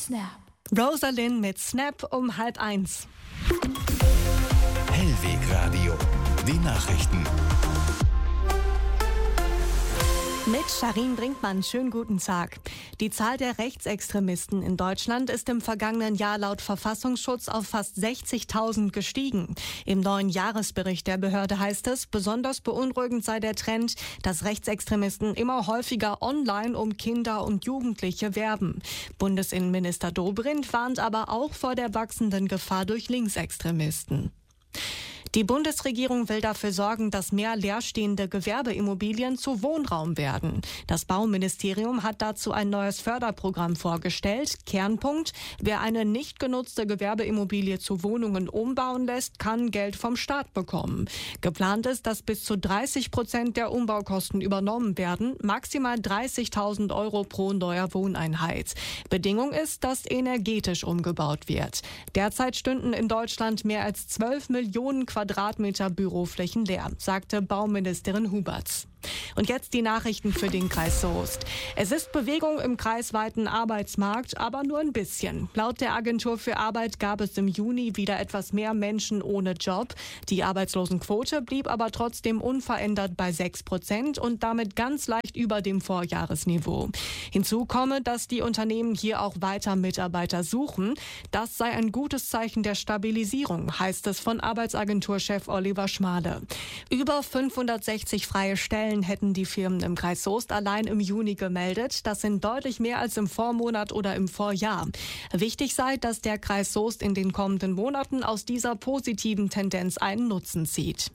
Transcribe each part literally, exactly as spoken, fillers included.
Snap. Rosalind mit Snap um halb eins. Hellwegradio, die Nachrichten. Mit Sharin Brinkmann, schönen guten Tag. Die Zahl der Rechtsextremisten in Deutschland ist im vergangenen Jahr laut Verfassungsschutz auf fast sechzigtausend gestiegen. Im neuen Jahresbericht der Behörde heißt es, besonders beunruhigend sei der Trend, dass Rechtsextremisten immer häufiger online um Kinder und Jugendliche werben. Bundesinnenminister Dobrindt warnt aber auch vor der wachsenden Gefahr durch Linksextremisten. Die Bundesregierung will dafür sorgen, dass mehr leerstehende Gewerbeimmobilien zu Wohnraum werden. Das Bauministerium hat dazu ein neues Förderprogramm vorgestellt. Kernpunkt: Wer eine nicht genutzte Gewerbeimmobilie zu Wohnungen umbauen lässt, kann Geld vom Staat bekommen. Geplant ist, dass bis zu dreißig Prozent der Umbaukosten übernommen werden, maximal dreißigtausend Euro pro neuer Wohneinheit. Bedingung ist, dass energetisch umgebaut wird. Derzeit stünden in Deutschland mehr als zwölf Millionen Quadratmeter Büroflächen leer, sagte Bauministerin Huberts. Und jetzt die Nachrichten für den Kreis Soest. Es ist Bewegung im kreisweiten Arbeitsmarkt, aber nur ein bisschen. Laut der Agentur für Arbeit gab es im Juni wieder etwas mehr Menschen ohne Job. Die Arbeitslosenquote blieb aber trotzdem unverändert bei sechs Prozent und damit ganz leicht über dem Vorjahresniveau. Hinzu komme, dass die Unternehmen hier auch weiter Mitarbeiter suchen. Das sei ein gutes Zeichen der Stabilisierung, heißt es von Arbeitsagenturchef Oliver Schmale. Über fünfhundertsechzig freie Stellen hätten die Firmen im Kreis Soest allein im Juni gemeldet. Das sind deutlich mehr als im Vormonat oder im Vorjahr. Wichtig sei, dass der Kreis Soest in den kommenden Monaten aus dieser positiven Tendenz einen Nutzen zieht.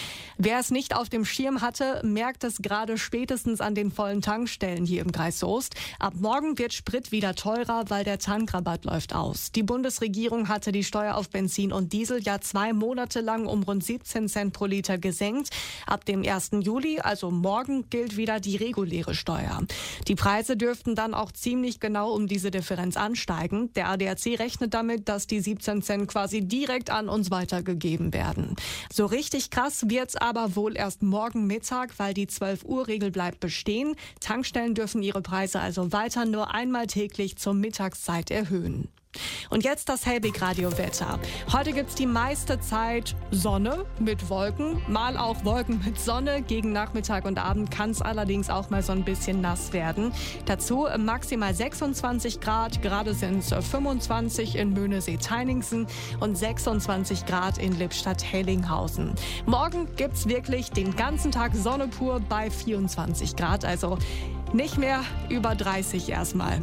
Wer es nicht auf dem Schirm hatte, merkt es gerade spätestens an den vollen Tankstellen hier im Kreis Soest. Ab morgen wird Sprit wieder teurer, weil der Tankrabatt läuft aus. Die Bundesregierung hatte die Steuer auf Benzin und Diesel ja zwei Monate lang um rund siebzehn Cent pro Liter gesenkt. Ab dem ersten Juli, also morgen, gilt wieder die reguläre Steuer. Die Preise dürften dann auch ziemlich genau um diese Differenz ansteigen. Der A D A C rechnet damit, dass die siebzehn Cent quasi direkt an uns weitergegeben werden. So richtig krass wird's aber wohl erst morgen Mittag, weil die zwölf Uhr Regel bleibt bestehen. Tankstellen dürfen ihre Preise also weiter nur einmal täglich zur Mittagszeit erhöhen. Und jetzt das Hellwegradio-Wetter. Heute gibt's die meiste Zeit Sonne mit Wolken, mal auch Wolken mit Sonne. Gegen Nachmittag und Abend kann es allerdings auch mal so ein bisschen nass werden. Dazu maximal sechsundzwanzig Grad, gerade sind es fünfundzwanzig in Möhnesee-Teiningsen und sechsundzwanzig Grad in Lippstadt-Hellinghausen. Morgen gibt's wirklich den ganzen Tag Sonne pur bei vierundzwanzig Grad, also nicht mehr über dreißig erstmal.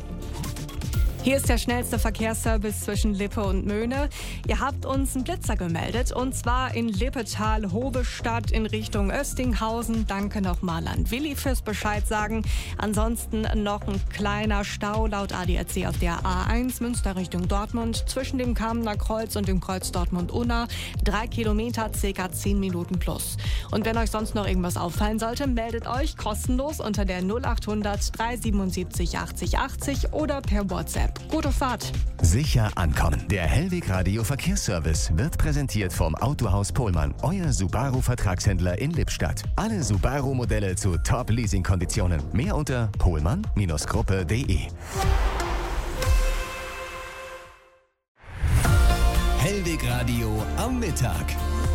Hier ist der schnellste Verkehrsservice zwischen Lippe und Möhne. Ihr habt uns einen Blitzer gemeldet und zwar in Lippetal-Hobestadt in Richtung Östinghausen. Danke nochmal an Willi fürs Bescheid sagen. Ansonsten noch ein kleiner Stau laut A D A C auf der A eins Münster Richtung Dortmund zwischen dem Kamener Kreuz und dem Kreuz Dortmund-Unna. Drei Kilometer, circa zehn Minuten plus. Und wenn euch sonst noch irgendwas auffallen sollte, meldet euch kostenlos unter der null acht hundert drei siebenundsiebzig achtzig achtzig oder per WhatsApp. Gute Fahrt. Sicher ankommen. Der Hellwegradio Verkehrsservice wird präsentiert vom Autohaus Pohlmann, euer Subaru-Vertragshändler in Lippstadt. Alle Subaru-Modelle zu Top-Leasing-Konditionen. Mehr unter pohlmann Gruppe punkt de. Hellwegradio am Mittag.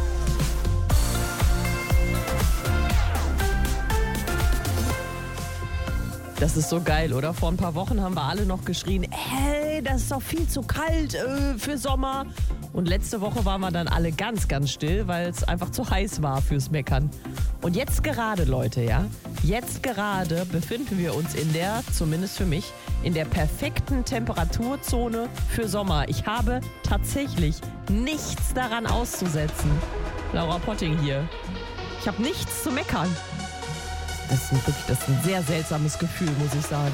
Das ist so geil, oder? Vor ein paar Wochen haben wir alle noch geschrien, hey, das ist doch viel zu kalt äh, für Sommer. Und letzte Woche waren wir dann alle ganz, ganz still, weil es einfach zu heiß war fürs Meckern. Und jetzt gerade, Leute, ja, jetzt gerade befinden wir uns in der, zumindest für mich, in der perfekten Temperaturzone für Sommer. Ich habe tatsächlich nichts daran auszusetzen. Laura Potting hier. Ich habe nichts zu meckern. Das ist, wirklich, das ist ein sehr seltsames Gefühl, muss ich sagen.